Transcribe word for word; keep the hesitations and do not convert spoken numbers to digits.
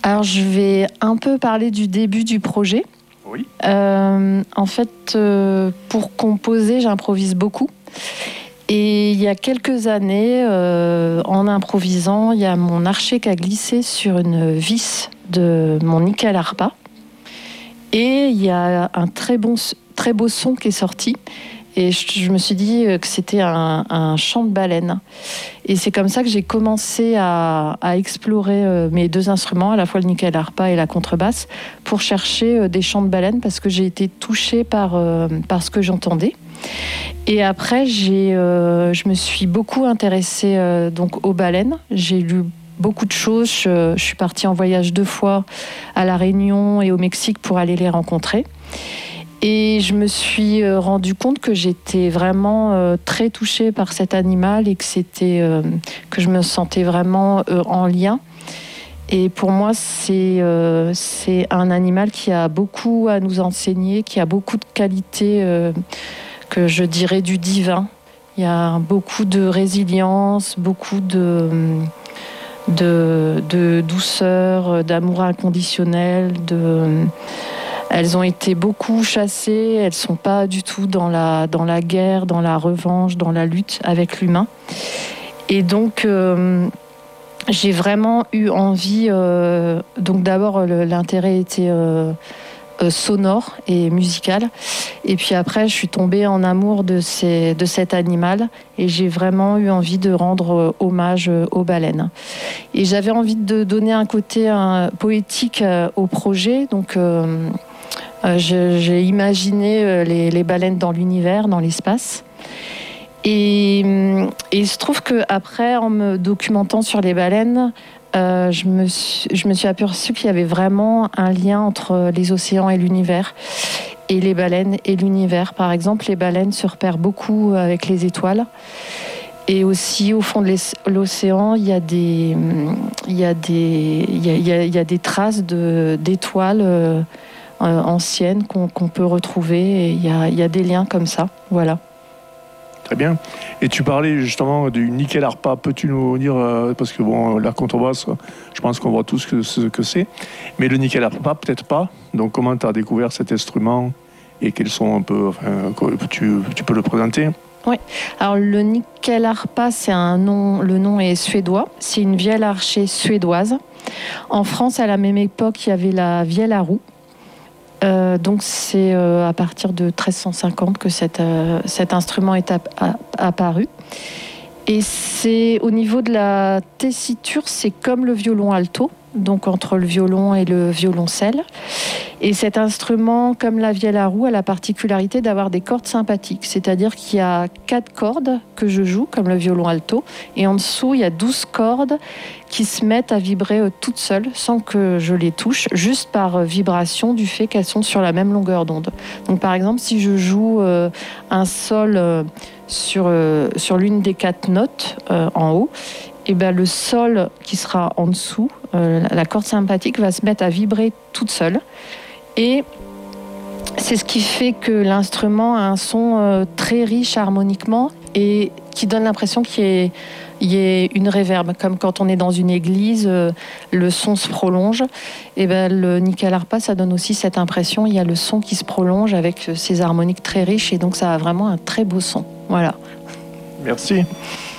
Alors, je vais un peu parler du début du projet. Oui. Euh, en fait, euh, pour composer, j'improvise beaucoup. Et il y a quelques années, euh, en improvisant, il y a mon archet qui a glissé sur une vis de mon nickel harpa. Et il y a un très, bon, très beau son qui est sorti. Et je, je me suis dit que c'était un, un chant de baleine. Et c'est comme ça que j'ai commencé à, à explorer euh, mes deux instruments, à la fois le nickel harpa et la contrebasse, pour chercher euh, des chants de baleine, parce que j'ai été touchée par, euh, par ce que j'entendais. Et après, j'ai, euh, je me suis beaucoup intéressée euh, donc aux baleines. J'ai lu beaucoup de choses. Je, je suis partie en voyage deux fois à La Réunion et au Mexique pour aller les rencontrer. Et je me suis rendu compte que j'étais vraiment euh, très touchée par cet animal et que, c'était, euh, que je me sentais vraiment euh, en lien. Et pour moi, c'est, euh, c'est un animal qui a beaucoup à nous enseigner, qui a beaucoup de qualités euh, que je dirais du divin. Il y a beaucoup de résilience, beaucoup de, de, de douceur, d'amour inconditionnel, de... Elles ont été beaucoup chassées, elles ne sont pas du tout dans la, dans la guerre, dans la revanche, dans la lutte avec l'humain. Et donc, euh, j'ai vraiment eu envie... Euh, donc d'abord, le, l'intérêt était euh, euh, sonore et musical. Et puis après, je suis tombée en amour de, ces, de cet animal. Et j'ai vraiment eu envie de rendre hommage aux baleines. Et j'avais envie de donner un côté un, poétique euh, au projet. Donc... Euh, Euh, je, j'ai imaginé euh, les, les baleines dans l'univers, dans l'espace. Et, et il se trouve qu'après, en me documentant sur les baleines, euh, je, me suis, je me suis aperçue qu'il y avait vraiment un lien entre les océans et l'univers. Et les baleines et l'univers. Par exemple, les baleines se repèrent beaucoup avec les étoiles. Et aussi, au fond de l'océan, il y a des, il y a des, il y a, il y a, il y a des traces de, d'étoiles euh, Euh, anciennes qu'on, qu'on peut retrouver. Il y a, y a des liens comme ça. Voilà. Très bien. Et tu parlais justement du nickel harpa. Peux-tu nous dire, euh, parce que bon, la contrebasse, je pense qu'on voit tous ce que, ce que c'est, mais le nickel harpa, peut-être pas. Donc, comment tu as découvert cet instrument et quels sont un peu... Enfin, tu, tu peux le présenter ? Oui. Alors, le nickel harpa, c'est un nom, le nom est suédois. C'est une vielle archer suédoise. En France, à la même époque, il y avait la vielle à roue. Euh, donc c'est euh, à partir de treize cent cinquante que cet, euh, cet instrument est ap- a- apparu. Et c'est au niveau de la tessiture, c'est comme le violon alto, donc entre le violon et le violoncelle. Et cet instrument, comme la vielle à roue, a la particularité d'avoir des cordes sympathiques. C'est-à-dire qu'il y a quatre cordes que je joue, comme le violon alto, et en dessous, il y a douze cordes qui se mettent à vibrer toutes seules, sans que je les touche, juste par vibration du fait qu'elles sont sur la même longueur d'onde. Donc par exemple, si je joue euh, un sol euh, sur, euh, sur l'une des quatre notes euh, en haut, et ben le sol qui sera en dessous, euh, la corde sympathique va se mettre à vibrer toute seule. Et c'est ce qui fait que l'instrument a un son euh, très riche harmoniquement et qui donne l'impression qu'il y ait, il y ait une réverbe. Comme quand on est dans une église, euh, le son se prolonge. Et ben, le nickel harpa, ça donne aussi cette impression. Il y a le son qui se prolonge avec ces harmoniques très riches et donc ça a vraiment un très beau son. Voilà. Merci.